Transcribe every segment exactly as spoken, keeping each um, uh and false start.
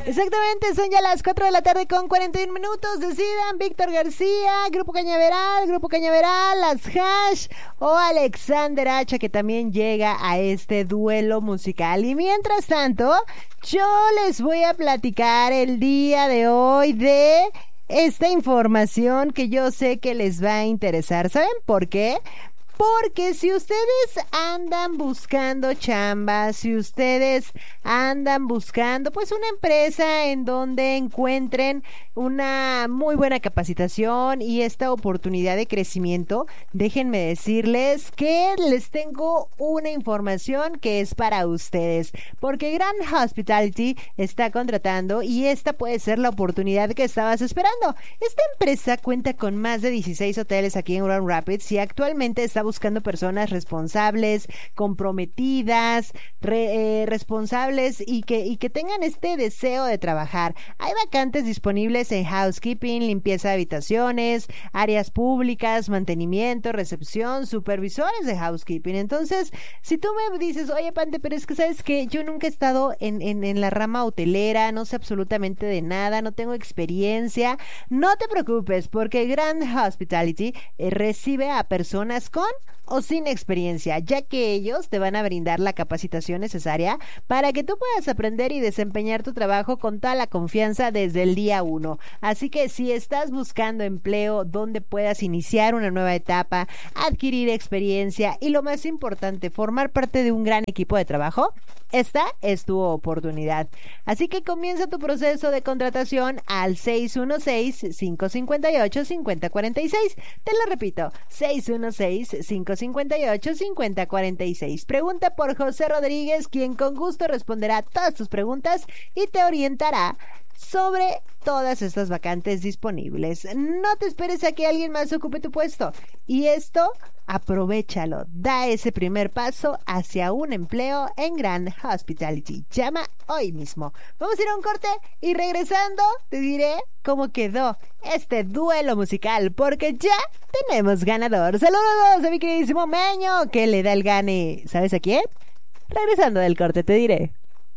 Exactamente, son ya las cuatro de la tarde con cuarenta y un minutos. Decidan Víctor García, Grupo Cañaveral, Grupo Cañaveral, Las Hash o Alexander Hacha, que también llega a este duelo musical. Y mientras tanto, yo les voy a platicar el día de hoy de esta información que yo sé que les va a interesar. ¿Saben por qué? Porque si ustedes andan buscando chamba, si ustedes andan buscando pues una empresa en donde encuentren una muy buena capacitación y esta oportunidad de crecimiento, déjenme decirles que les tengo una información que es para ustedes, porque Grand Hospitality está contratando y esta puede ser la oportunidad que estabas esperando. Esta empresa cuenta con más de dieciséis hoteles aquí en Grand Rapids y actualmente está buscando personas responsables, comprometidas, re, eh, responsables y que, y que tengan este deseo de trabajar. Hay vacantes disponibles en housekeeping, limpieza de habitaciones, áreas públicas, mantenimiento, recepción, supervisores de housekeeping. Entonces, si tú me dices, oye, Pante, pero es que sabes que yo nunca he estado en, en, en la rama hotelera, no sé absolutamente de nada, no tengo experiencia, no te preocupes, porque Grand Hospitality eh, recibe a personas con o sin experiencia, ya que ellos te van a brindar la capacitación necesaria para que tú puedas aprender y desempeñar tu trabajo con toda la confianza desde el día uno. Así que si estás buscando empleo donde puedas iniciar una nueva etapa, adquirir experiencia y lo más importante, formar parte de un gran equipo de trabajo, esta es tu oportunidad. Así que comienza tu proceso de contratación al seis uno seis, cinco cinco ocho, cinco cero cuatro seis. Te lo repito, seis uno seis, cinco cinco ocho, cinco cero cuatro seis. Pregunta por José Rodríguez, quien con gusto responderá todas tus preguntas y te orientará sobre todas estas vacantes disponibles. No te esperes a que alguien más ocupe tu puesto. Y esto, aprovéchalo. Da ese primer paso hacia un empleo en Grand Hospitality. Llama hoy mismo. Vamos a ir a un corte y regresando te diré cómo quedó este duelo musical, porque ya tenemos ganador. Saludos a mi queridísimo Meño, que le da el gane. ¿Sabes a quién? Regresando del corte te diré.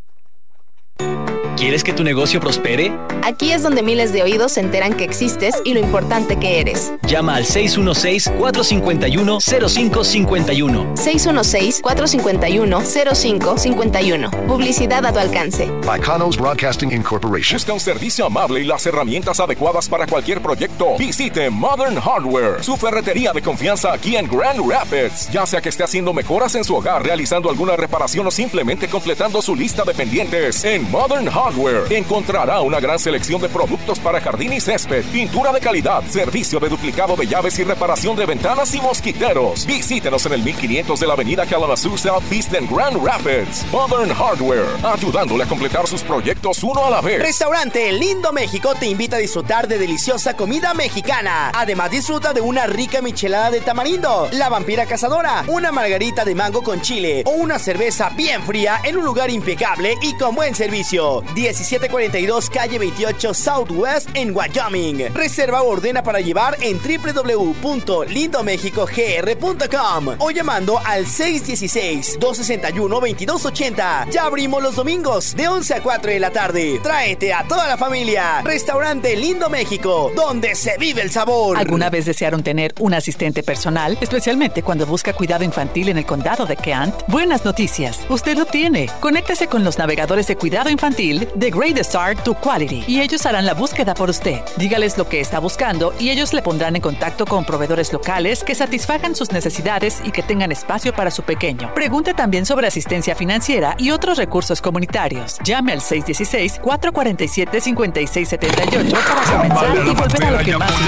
¿Quieres que tu negocio prospere? Aquí es donde miles de oídos se enteran que existes y lo importante que eres. Llama al seis uno seis, cuatro cinco uno, cero cinco cinco uno. seis uno seis, cuatro cinco uno, cero cinco cinco uno. Publicidad a tu alcance. Bacanos Broadcasting Incorporation. Busca un servicio amable y las herramientas adecuadas para cualquier proyecto. Visite Modern Hardware, su ferretería de confianza aquí en Grand Rapids. Ya sea que esté haciendo mejoras en su hogar, realizando alguna reparación o simplemente completando su lista de pendientes, en Modern Hardware encontrará una gran selección de productos para jardín y césped, pintura de calidad, servicio de duplicado de llaves y reparación de ventanas y mosquiteros. Visítenos en el mil quinientos de la avenida Kalamazoo Southeast en Grand Rapids. Modern Hardware, ayudándole a completar sus proyectos uno a la vez. Restaurante Lindo México te invita a disfrutar de deliciosa comida mexicana. Además, disfruta de una rica michelada de tamarindo, la vampira cazadora, una margarita de mango con chile o una cerveza bien fría en un lugar impecable y con buen servicio. diecisiete cuarenta y dos calle veintiocho Southwest en Wyoming. Reserva o ordena para llevar en doble u doble u doble u punto lindo mexico g r punto com o llamando al seis uno seis, dos seis uno, dos dos ocho cero. Ya abrimos los domingos de once a cuatro de la tarde. Tráete a toda la familia. Restaurante Lindo México, donde se vive el sabor. ¿Alguna vez desearon tener un asistente personal, especialmente cuando busca cuidado infantil en el condado de Kent? Buenas noticias, usted lo tiene. Conéctese con los navegadores de cuidado infantil de Great Start to Quality y ellos harán la búsqueda por usted. Dígales lo que está buscando y ellos le pondrán en contacto con proveedores locales que satisfagan sus necesidades y que tengan espacio para su pequeño. Pregunte también sobre asistencia financiera y otros recursos comunitarios. Llame al seis uno seis, cuatro cuatro siete, cinco seis siete ocho para comenzar y volver a lo que más